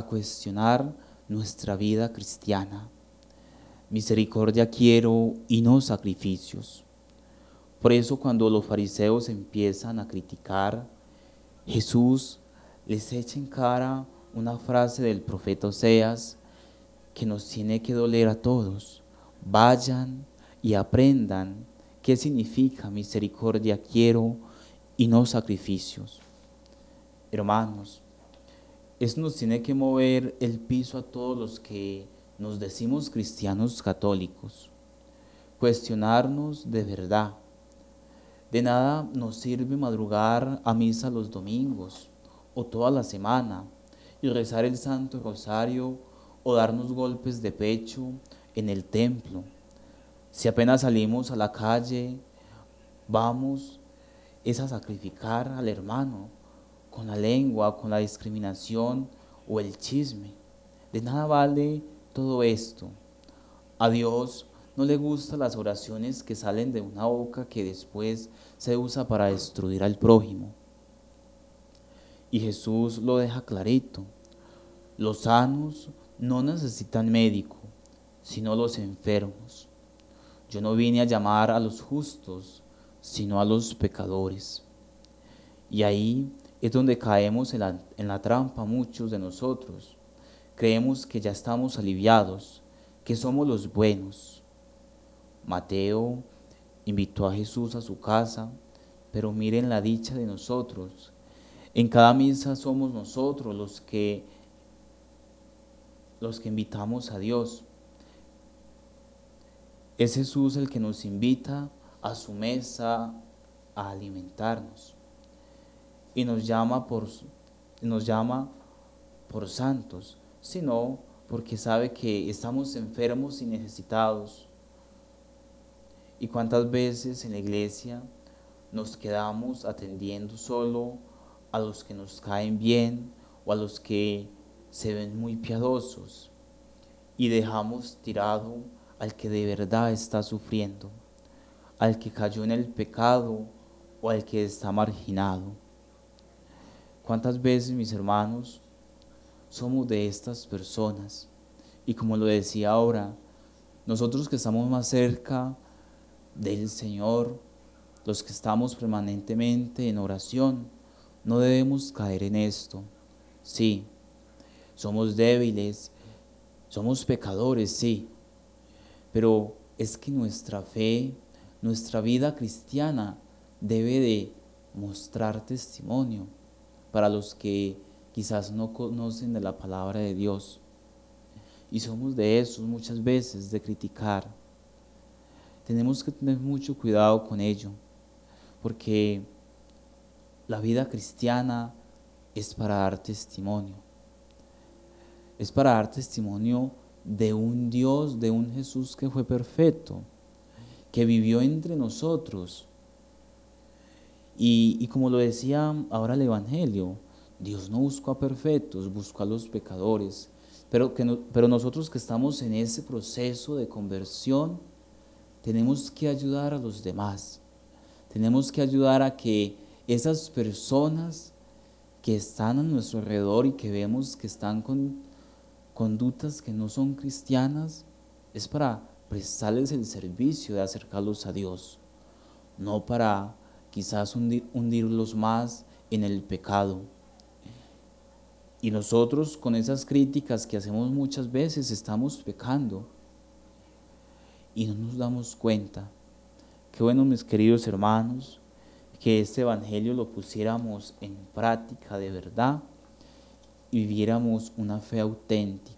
cuestionar nuestra vida cristiana. Misericordia quiero y no sacrificios. Por eso cuando los fariseos empiezan a criticar, Jesús les echa en cara una frase del profeta Oseas que nos tiene que doler a todos. Vayan y aprendan qué significa misericordia quiero y no sacrificios. Hermanos, eso nos tiene que mover el piso a todos los que nos decimos cristianos católicos. Cuestionarnos de verdad. De nada nos sirve madrugar a misa los domingos o toda la semana y rezar el Santo Rosario o darnos golpes de pecho en el templo. Si apenas salimos a la calle, vamos es a sacrificar al hermano con la lengua, con la discriminación o el chisme. De nada vale todo esto. A Dios no le gustan las oraciones que salen de una boca que después se usa para destruir al prójimo. Y Jesús lo deja clarito. Los sanos no necesitan médico, sino los enfermos. Yo no vine a llamar a los justos, sino a los pecadores. Y ahí es donde caemos en la trampa muchos de nosotros. Creemos que ya estamos aliviados, que somos los buenos. Mateo invitó a Jesús a su casa, pero miren la dicha de nosotros. En cada misa somos nosotros los que invitamos a Dios. Es Jesús el que nos invita a su mesa a alimentarnos y nos llama por santos, sino porque sabe que estamos enfermos y necesitados. Y cuántas veces en la iglesia nos quedamos atendiendo solo a los que nos caen bien o a los que se ven muy piadosos y dejamos tirado al que de verdad está sufriendo, al que cayó en el pecado o al que está marginado. ¿Cuántas veces, mis hermanos, somos de estas personas? Y como lo decía ahora, nosotros que estamos más cerca del Señor, los que estamos permanentemente en oración, no debemos caer en esto. Sí, somos débiles, somos pecadores, sí, pero es que nuestra fe, nuestra vida cristiana debe de mostrar testimonio para los que quizás no conocen de la palabra de Dios. Y somos de esos muchas veces, de criticar. Tenemos que tener mucho cuidado con ello, porque la vida cristiana es para dar testimonio. Es para dar testimonio de un Dios, de un Jesús que fue perfecto, que vivió entre nosotros. Y como lo decía ahora el Evangelio, Dios no buscó a perfectos, buscó a los pecadores. Pero nosotros que estamos en ese proceso de conversión, tenemos que ayudar a los demás. Tenemos que ayudar a que esas personas que están a nuestro alrededor y que vemos que están con conductas que no son cristianas, es para prestarles el servicio de acercarlos a Dios, no para quizás hundirlos más en el pecado. Y nosotros con esas críticas que hacemos muchas veces estamos pecando y no nos damos cuenta. Qué bueno, mis queridos hermanos, que este evangelio lo pusiéramos en práctica de verdad y viviéramos una fe auténtica.